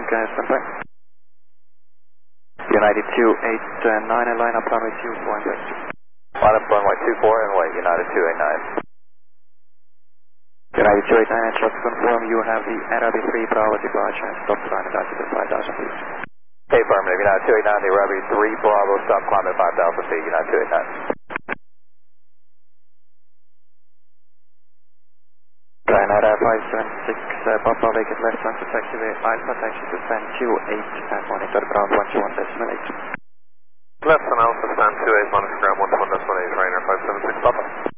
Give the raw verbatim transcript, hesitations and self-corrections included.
uh, standby. United two eight nine, and line up runway two four and wait. Line up runway two four and wait, United two eight nine. United two eight nine, and just confirm you have the Arabi three Bravo departure and stop climb at altitude five thousand feet. Okay, affirmative, United two eight nine, the Arabi three Bravo, stop climb at five thousand feet, United two eight nine. Ryanair five seven six, uh, Papa Lake at left onto taxiway, Alpha taxi to stand two eight and monitor ground one two one decimal eight. Left on Alpha stand two eight, monitor ground one two one decimal eight, Ryanair five seven six, Papa.